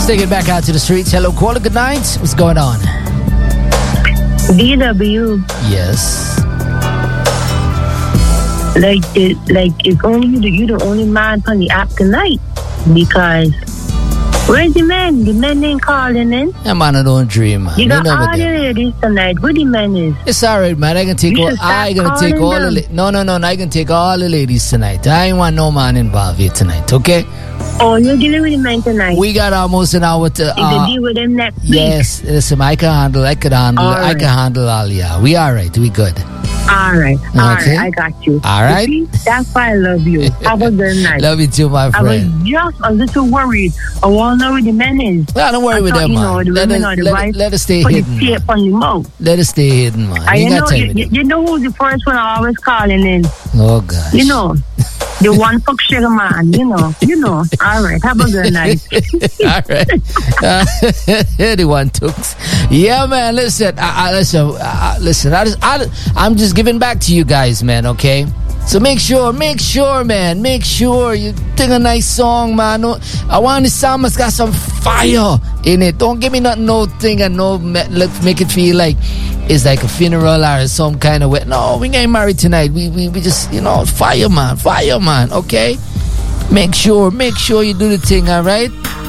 Let's take it back out to the streets. Hello, caller. Good night. What's going on? DW. Yes. It's only you the only man on the app tonight. Because where's the men? The men ain't calling in. Yeah, man, I don't dream, man. You got all the ladies tonight. Where the men is? It's alright, man. I can take all. I can take all the. No. I can take all the ladies tonight. I ain't want no man involved here tonight. Okay. Oh, you're dealing with the men tonight. We got almost an hour to. You can deal with them next week. Yes, listen. I can handle. I can handle all. Yeah, we all right. We good. All right. Okay. I got you. All right. See, that's why I love you. Have a good night. Love you too, my friend. I was just a little worried. I want to know where the men is. No, don't worry with them, man. Let us stay hidden. Let us stay hidden, man. You know who's the first one I always calling in? Oh, gosh. You know. The one fuck sugar man, you know. All right, have a good night. All right. The one tooks. Yeah, man, listen. Listen. I'm just giving back to you guys, man, okay? So make sure, man. Make sure you sing a nice song, man. I want the song that's got some fire in it. Don't give me no thing and make it feel like it's like a funeral or some kind of way. No, we ain't married tonight. We just, fire, man, okay? Make sure you do the thing, all right?